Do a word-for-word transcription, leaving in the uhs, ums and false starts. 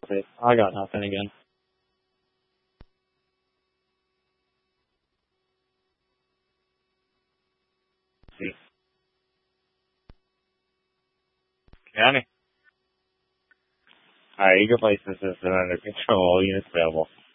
Wait, I got nothing again. See. County. Alright, you can place the system under control. All units available.